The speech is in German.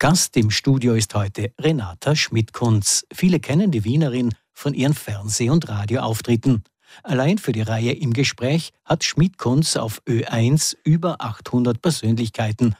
Gast im Studio ist heute Renata Schmidt-Kunz. Viele kennen die Wienerin von ihren Fernseh- und Radioauftritten. Allein für die Reihe Im Gespräch hat Schmidt-Kunz auf Ö1 über 800 Persönlichkeiten